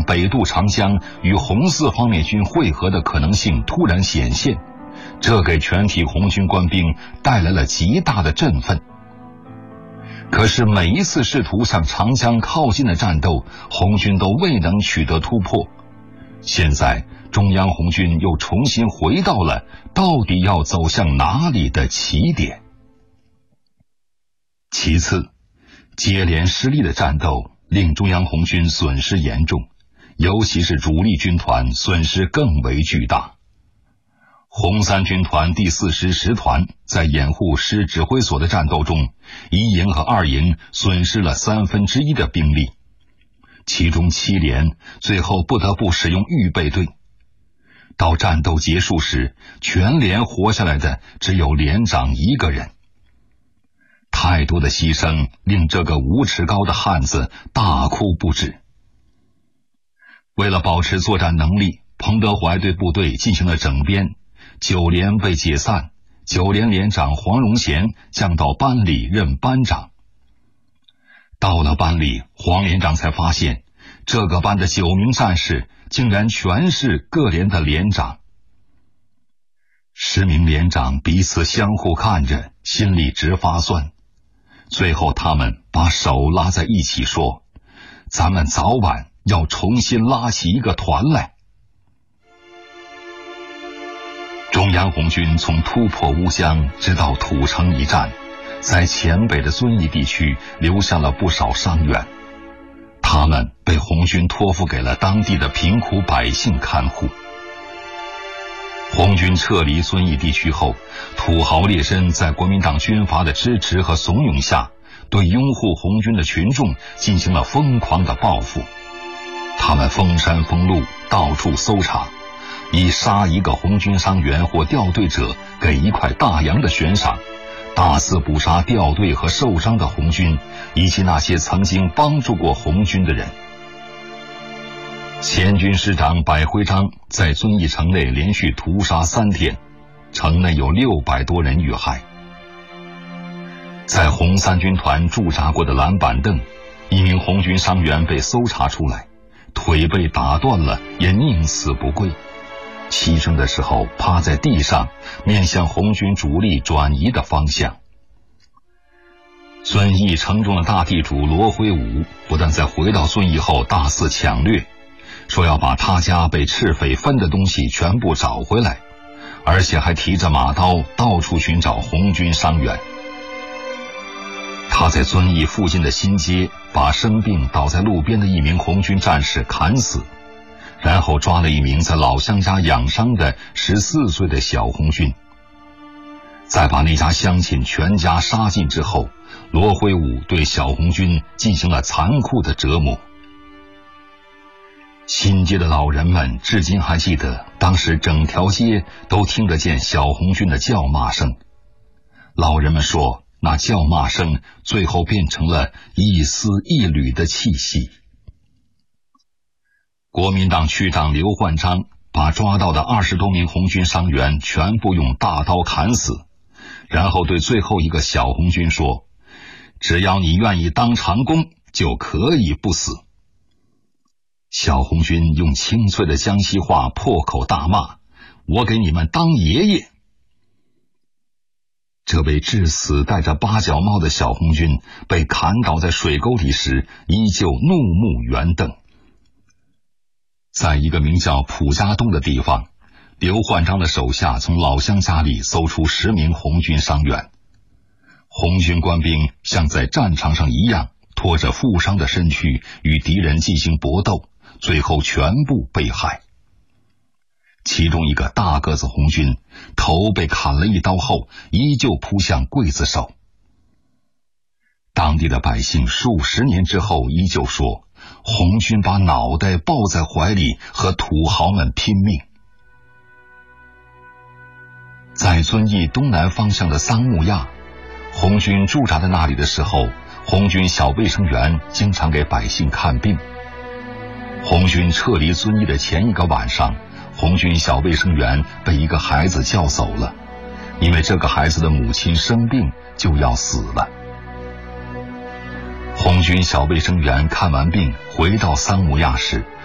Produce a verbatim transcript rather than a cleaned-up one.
北渡长江与红四方面军会合的可能性突然显现，这给全体红军官兵带来了极大的振奋。可是每一次试图向长江靠近的战斗，红军都未能取得突破。现在中央红军又重新回到了到底要走向哪里的起点。其次，接连失利的战斗令中央红军损失严重，尤其是主力军团损失更为巨大。红三军团第四师十团在掩护师指挥所的战斗中，一营和二营损失了三分之一的兵力，其中七连最后不得不使用预备队。到战斗结束时，全连活下来的只有连长一个人。太多的牺牲令这个五尺高的汉子大哭不止。为了保持作战能力，彭德怀对部队进行了整编，九连被解散，九连连长黄荣贤降到班里任班长。到了班里，黄连长才发现，这个班的九名战士竟然全是各连的连长。十名连长彼此相互看着，心里直发酸。最后他们把手拉在一起说，咱们早晚要重新拉起一个团来。中央红军从突破乌江直到土城一战，在黔北的遵义地区留下了不少伤员，他们被红军托付给了当地的贫苦百姓看护。红军撤离遵义地区后，土豪劣绅在国民党军阀的支持和怂恿下，对拥护红军的群众进行了疯狂的报复。他们封山封路，到处搜查，以杀一个红军伤员或掉队者给一块大洋的悬赏，大肆捕杀掉队和受伤的红军以及那些曾经帮助过红军的人。前军师长百辉章在遵义城内连续屠杀三天，城内有六百多人遇害。在红三军团驻扎过的蓝板凳，一名红军伤员被搜查出来，腿被打断了也宁死不归，牺牲的时候趴在地上，面向红军主力转移的方向。遵义城中的大地主罗辉武不但在回到遵义后大肆抢掠，说要把他家被赤匪分的东西全部找回来，而且还提着马刀到处寻找红军伤员。他在遵义附近的新街把生病倒在路边的一名红军战士砍死，然后抓了一名在老乡家养伤的十四岁的小红军，在把那家乡亲全家杀尽之后，罗辉武对小红军进行了残酷的折磨。新街的老人们至今还记得，当时整条街都听得见小红军的叫骂声。老人们说，那叫骂声最后变成了一丝一缕的气息。国民党区长刘焕章把抓到的二十多名红军伤员全部用大刀砍死，然后对最后一个小红军说，只要你愿意当长工，就可以不死。小红军用清脆的江西话破口大骂，我给你们当爷爷。这位至死戴着八角帽的小红军被砍倒在水沟里时，依旧怒目圆瞪。在一个名叫蒲家洞的地方，刘焕章的手下从老乡家里搜出十名红军伤员。红军官兵像在战场上一样，拖着负伤的身躯与敌人进行搏斗，最后全部被害。其中一个大个子红军头被砍了一刀后，依旧扑向刽子手。当地的百姓数十年之后依旧说，红军把脑袋抱在怀里和土豪们拼命。在遵义东南方向的桑木亚，红军驻扎在那里的时候，红军小卫生员经常给百姓看病。红军撤离遵义的前一个晚上，红军小卫生员被一个孩子叫走了，因为这个孩子的母亲生病就要死了。红军小卫生员看完病回到桑木亚时，